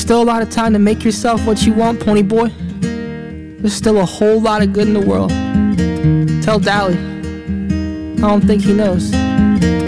still a lot of time to make yourself what you want, pony boy. There's still a whole lot of good in the world. Tell Dally. I don't think he knows.